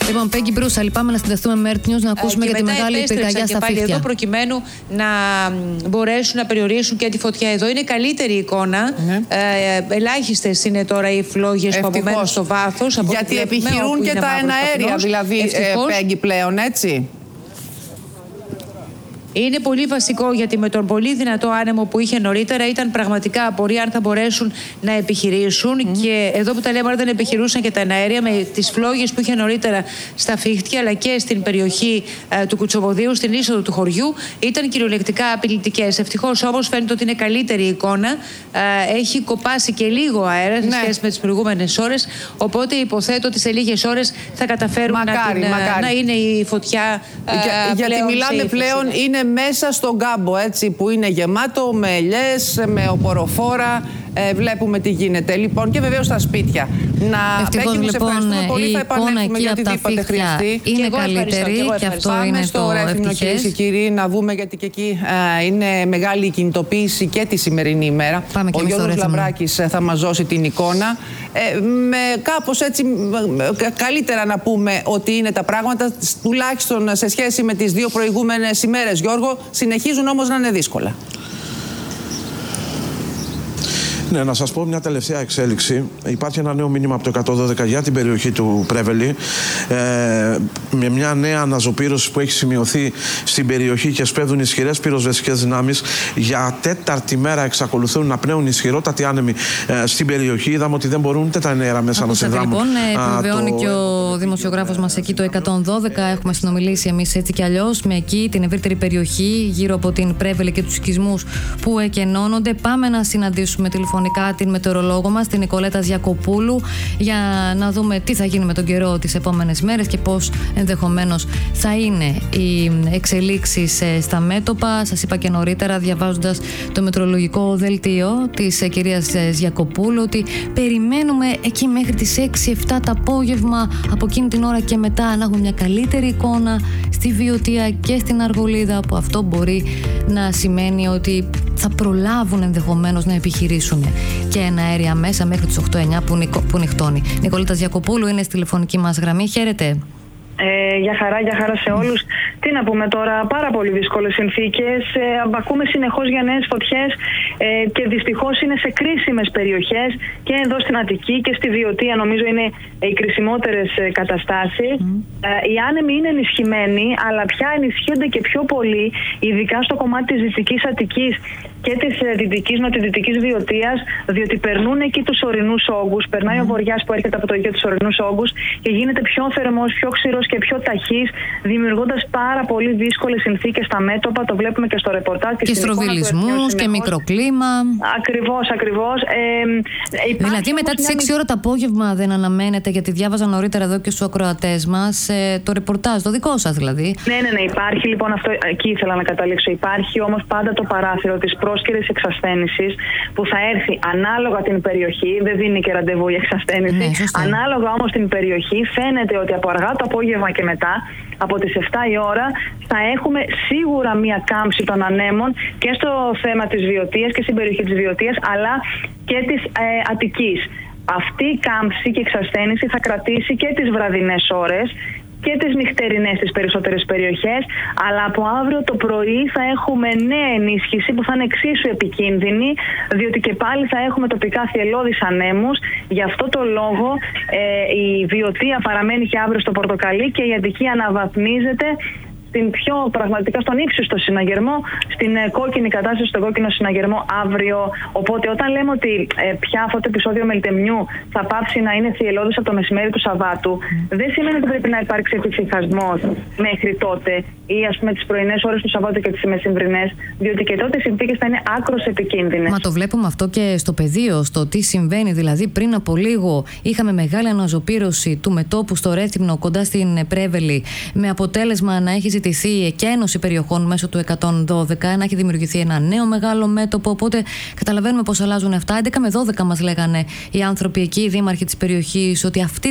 Λοιπόν, Πέγγι Μπρούσα, λυπάμαι να συνταστούμε με Earth News να ακούσουμε για τη μεγάλη πυρκαγιά στα Φίχτια. Εδώ προκειμένου να μπορέσουν να περιορίσουν και τη φωτιά. Εδώ είναι καλύτερη εικόνα. Ελάχιστες είναι τώρα οι φλόγες που απομένουν στο βάθος. Γιατί επιχειρούν και τα εναέρια, δηλαδή, Πέγγι, πλέον, έτσι. Είναι πολύ βασικό, γιατί με τον πολύ δυνατό άνεμο που είχε νωρίτερα ήταν πραγματικά απορία αν θα μπορέσουν να επιχειρήσουν. Και εδώ που τα λέμε, δεν επιχειρούσαν και τα εναέρια με τις φλόγες που είχε νωρίτερα στα Φίχτια, αλλά και στην περιοχή του Κουτσοβοδίου, στην είσοδο του χωριού, ήταν κυριολεκτικά απειλητικές. Ευτυχώς όμως φαίνεται ότι είναι καλύτερη η εικόνα. Έχει κοπάσει και λίγο αέρα σε σχέση με τις προηγούμενες ώρες. Οπότε υποθέτω ότι σε λίγες ώρες θα καταφέρουν να είναι η φωτιά. Γιατί μιλάμε πλέον, είναι μέσα στον κάμπο, έτσι, που είναι γεμάτο με ελιές, με οποροφόρα. Βλέπουμε τι γίνεται. Λοιπόν, και βεβαίως στα σπίτια. Ευτυχώς, λοιπόν, πολύ, η θα εικόνα εκεί από τα Φίχτια είναι καλύτερη και αυτό είναι το ευτυχές. Κυρίες, να δούμε, γιατί και εκεί είναι μεγάλη η κινητοποίηση και τη σημερινή ημέρα. Ο Γιώργος Λαμπράκης θα μας δώσει την εικόνα. Με κάπως έτσι καλύτερα να πούμε ότι είναι τα πράγματα, τουλάχιστον σε σχέση με τις δύο προηγούμενες ημέρες, Γιώργο. Συνεχίζουν όμως να είναι δύσκολα. Ναι, να σας πω μια τελευταία εξέλιξη. Υπάρχει ένα νέο μήνυμα από το 112 για την περιοχή του Πρέβελη, με μια νέα αναζωπήρωση που έχει σημειωθεί στην περιοχή και σπέβδουν ισχυρές πυροσβεστικές δυνάμεις. Για τέταρτη μέρα εξακολουθούν να πνέουν ισχυρότατοι άνεμοι στην περιοχή. Είδαμε ότι δεν μπορούν ούτε τα εναέρα μέσα να συνδράμουν. Λοιπόν, επιβεβαιώνει και ο δημοσιογράφος μας εκεί το 112. Έχουμε συνομιλήσει εμείς έτσι κι αλλιώς με εκεί την ευρύτερη περιοχή γύρω από την Πρέβελη και τους οικισμούς που εκενώνονται. Πάμε να συναντήσουμε τηλεφωνικά την μετεωρολόγο μας, την Νικολέτα Γιακοπούλου, για να δούμε τι θα γίνει με τον καιρό τις επόμενες μέρες και πώς ενδεχομένως θα είναι οι εξελίξεις στα μέτωπα. Σας είπα και νωρίτερα, διαβάζοντας το μετεωρολογικό δελτίο της κυρίας Γιακοπούλου, ότι περιμένουμε εκεί μέχρι τις 6-7 το απόγευμα, από εκείνη την ώρα και μετά, να έχουμε μια καλύτερη εικόνα στη Βιωτία και στην Αργολίδα, που αυτό μπορεί να σημαίνει ότι θα προλάβουν ενδεχομένως να επιχειρήσουν και εναέρια μέσα μέχρι τις 8-9 που νυχτώνει. Νικολέτα Γιακοπούλου είναι στη τηλεφωνική μας γραμμή. Χαίρετε. Γεια χαρά σε όλους. Τι να πούμε τώρα, πάρα πολύ δύσκολες συνθήκες. Ακούμε συνεχώς για νέες φωτιές και δυστυχώς είναι σε κρίσιμες περιοχές και εδώ στην Αττική και στη Βιωτία, νομίζω είναι οι κρισιμότερες καταστάσεις. Οι άνεμοι είναι ενισχυμένοι, αλλά πια ενισχύονται και πιο πολύ, ειδικά στο κομμάτι της Δυτικής Αττικής και της νοτιοδυτικής Βιωτίας, διότι περνούν εκεί τους ορεινούς όγκους, περνάει ο βοριάς που έρχεται από το Αιγαίο τους ορεινούς όγκους και γίνεται πιο θερμός, πιο ξηρός και πιο ταχύς, δημιουργώντας πάρα πολύ δύσκολες συνθήκες στα μέτωπα. Το βλέπουμε και στο ρεπορτάζ και στροβιλισμούς και μικροκλίμα. Ακριβώς. Δηλαδή, μετά τις 6 ώρα το απόγευμα δεν αναμένεται, γιατί διάβαζα νωρίτερα εδώ και στους ακροατές μας το ρεπορτάζ, το δικό σας δηλαδή. Ναι, υπάρχει λοιπόν αυτό, εκεί ήθελα να καταλήξω. Υπάρχει όμως πάντα το παράθυρο της πρόσκαιρης εξασθένησης που θα έρθει ανάλογα την περιοχή, δεν δίνει και ραντεβού η εξασθένηση. Ανάλογα όμως την περιοχή, φαίνεται ότι από αργά το απόγευμα και μετά, από τις 7 η ώρα, θα έχουμε σίγουρα μία κάμψη των ανέμων και στο θέμα της Βιωτίας και στην περιοχή της Βιωτίας, αλλά και της Αττικής. Αυτή η κάμψη και εξασθένηση θα κρατήσει και τις βραδινές ώρες και τις νυχτερινές στις περισσότερες περιοχές, αλλά από αύριο το πρωί θα έχουμε νέα ενίσχυση που θα είναι εξίσου επικίνδυνη, διότι και πάλι θα έχουμε τοπικά θυελλώδεις ανέμους. Γι' αυτό το λόγο η Βιωτία παραμένει και αύριο στο πορτοκαλί και η Αττική αναβαθμίζεται πραγματικά στον ύψιστο συναγερμό, στην κόκκινη κατάσταση, στον κόκκινο συναγερμό αύριο. Οπότε όταν λέμε ότι πια αυτό το επεισόδιο μελτεμιού θα πάψει να είναι θυελλώδης από το μεσημέρι του Σαββάτου, δεν σημαίνει ότι πρέπει να υπάρξει εφησυχασμός μέχρι τότε ή ας πούμε τις πρωινές ώρες του Σαββάτου και τις μεσημβρινές, διότι και τότε οι συνθήκες θα είναι άκρως επικίνδυνες. Μα το βλέπουμε αυτό και στο πεδίο, στο τι συμβαίνει. Δηλαδή, πριν από λίγο είχαμε μεγάλη αναζωπήρωση του μετώπου στο Ρέθυμνο κοντά στην Πρέβελη, με αποτέλεσμα να έχει ζητηθεί εκένωση περιοχών μέσω του 112, να έχει δημιουργηθεί ένα νέο μεγάλο μέτωπο. Οπότε καταλαβαίνουμε πώς αλλάζουν αυτά. 11 με 12 μας λέγανε οι άνθρωποι εκεί, οι δήμαρχοι της περιοχής, ότι αυτή